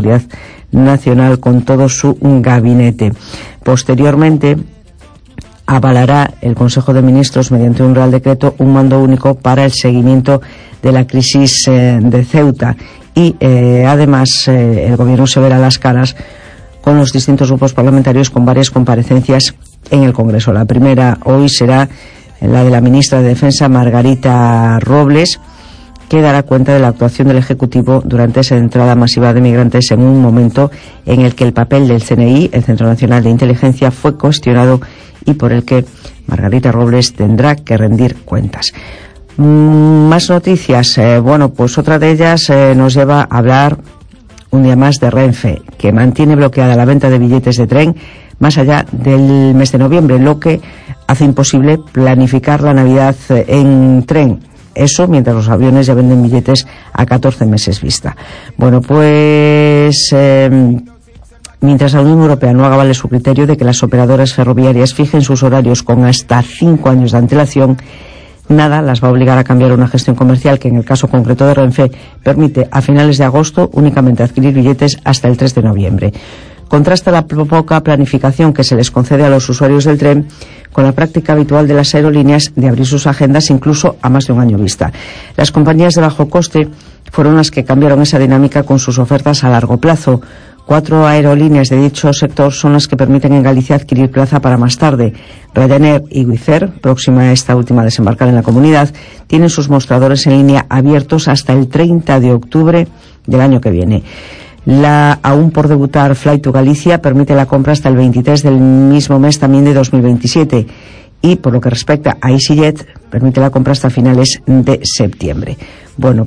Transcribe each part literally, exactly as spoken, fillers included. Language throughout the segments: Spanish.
Seguridad Nacional con todo su gabinete. Posteriormente, avalará el Consejo de Ministros mediante un Real Decreto un mando único para el seguimiento de la crisis eh, de Ceuta y eh, además eh, el Gobierno se verá las caras con los distintos grupos parlamentarios con varias comparecencias en el Congreso. La primera hoy será la de la ministra de Defensa, Margarita Robles, que dará cuenta de la actuación del Ejecutivo durante esa entrada masiva de migrantes en un momento en el que el papel del C N I, el Centro Nacional de Inteligencia, fue cuestionado y por el que Margarita Robles tendrá que rendir cuentas. Mm, más noticias. Eh, bueno, pues otra de ellas eh, nos lleva a hablar un día más de Renfe, que mantiene bloqueada la venta de billetes de tren más allá del mes de noviembre, lo que hace imposible planificar la Navidad en tren. Eso mientras los aviones ya venden billetes a catorce meses vista. Bueno, pues eh, mientras la Unión Europea no haga valer su criterio de que las operadoras ferroviarias fijen sus horarios con hasta cinco años de antelación, nada las va a obligar a cambiar una gestión comercial que en el caso concreto de Renfe permite a finales de agosto únicamente adquirir billetes hasta el tres de noviembre. Contrasta la poca planificación que se les concede a los usuarios del tren con la práctica habitual de las aerolíneas de abrir sus agendas incluso a más de un año vista. Las compañías de bajo coste fueron las que cambiaron esa dinámica con sus ofertas a largo plazo. Cuatro aerolíneas de dicho sector son las que permiten en Galicia adquirir plaza para más tarde. Ryanair y Wizz Air, próxima a esta última a desembarcar en la comunidad, tienen sus mostradores en línea abiertos hasta el treinta de octubre del año que viene. La aún por debutar Fly to Galicia permite la compra hasta el veintitrés del mismo mes también de dos mil veintisiete y por lo que respecta a EasyJet permite la compra hasta finales de septiembre. Bueno,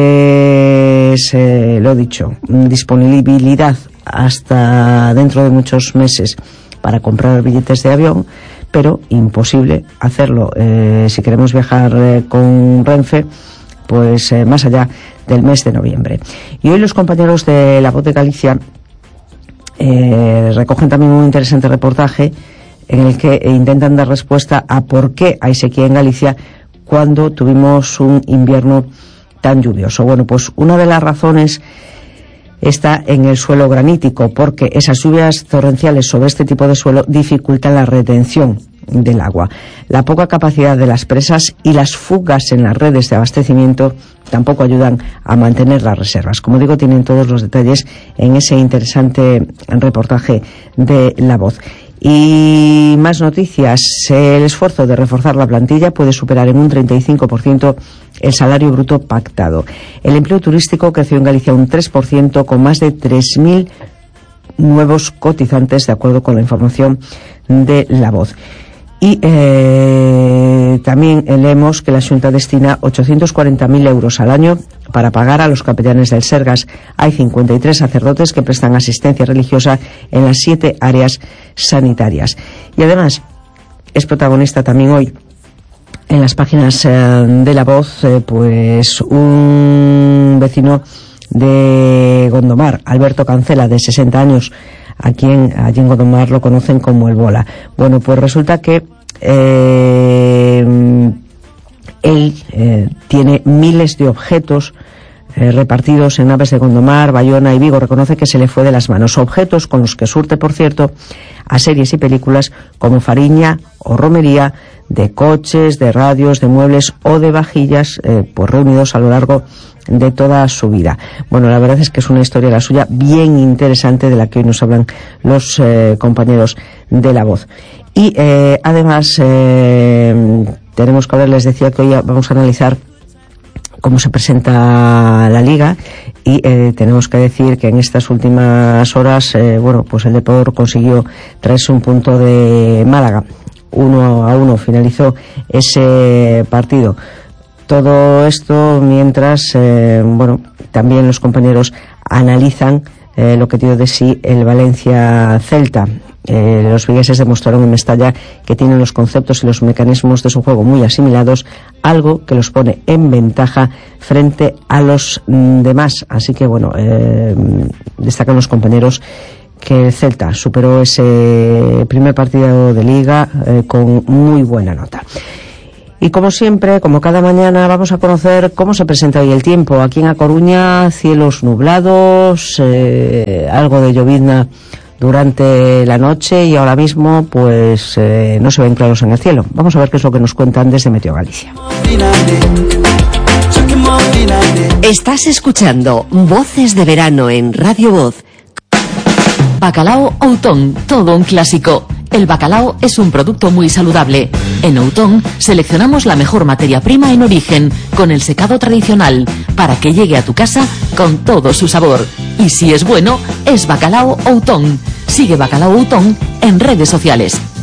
pues eh, lo dicho, disponibilidad hasta dentro de muchos meses para comprar billetes de avión, pero imposible hacerlo eh, si queremos viajar eh, con Renfe, pues eh, más allá del mes de noviembre. Y hoy los compañeros de La Voz de Galicia eh, recogen también un interesante reportaje en el que intentan dar respuesta a por qué hay sequía en Galicia cuando tuvimos un invierno tan lluvioso. Bueno, pues una de las razones está en el suelo granítico, porque esas lluvias torrenciales sobre este tipo de suelo dificultan la retención del agua. La poca capacidad de las presas y las fugas en las redes de abastecimiento tampoco ayudan a mantener las reservas. Como digo, tienen todos los detalles en ese interesante reportaje de La Voz. Y más noticias. El esfuerzo de reforzar la plantilla puede superar en un treinta y cinco por ciento el salario bruto pactado. El empleo turístico creció en Galicia un tres por ciento con más de tres mil nuevos cotizantes, de acuerdo con la información de La Voz. Y eh, también leemos que la Xunta destina ochocientos cuarenta mil euros al año para pagar a los capellanes del Sergas. Hay cincuenta y tres sacerdotes que prestan asistencia religiosa en las siete áreas sanitarias. Y además es protagonista también hoy en las páginas eh, de La Voz, eh, pues un vecino de Gondomar, Alberto Cancela, de sesenta años, a quien allí en Gondomar lo conocen como el Bola. Bueno, pues resulta que eh, él eh, tiene miles de objetos eh, repartidos en naves de Gondomar, Bayona y Vigo. Reconoce que se le fue de las manos. Objetos con los que surte, por cierto, a series y películas como Fariña o Romería, de coches, de radios, de muebles o de vajillas, eh, pues reunidos a lo largo de toda su vida. Bueno, la verdad es que es una historia la suya bien interesante de la que hoy nos hablan los eh, compañeros de La Voz. Y eh, además eh, tenemos que hablar, les decía que hoy vamos a analizar cómo se presenta la Liga y eh, tenemos que decir que en estas últimas horas, eh, bueno, pues el Depor consiguió traerse un punto de Málaga. Uno a uno finalizó ese partido. Todo esto mientras, eh, bueno, también los compañeros analizan eh, lo que dio de sí el Valencia-Celta. Eh, los vigueses demostraron en Mestalla que tienen los conceptos y los mecanismos de su juego muy asimilados, algo que los pone en ventaja frente a los mm, demás. Así que, bueno, eh, destacan los compañeros que el Celta superó ese primer partido de Liga eh, con muy buena nota. Y como siempre, como cada mañana, vamos a conocer cómo se presenta hoy el tiempo. Aquí en A Coruña, cielos nublados, eh, algo de llovizna durante la noche y ahora mismo pues eh, no se ven claros en el cielo. Vamos a ver qué es lo que nos cuentan desde Meteo Galicia. Estás escuchando Voces de Verano en Radio Voz. Bacalao Outón, todo un clásico. El bacalao es un producto muy saludable. En Outón seleccionamos la mejor materia prima en origen, con el secado tradicional, para que llegue a tu casa con todo su sabor. Y si es bueno, es Bacalao Outón. Sigue Bacalao Outón en redes sociales.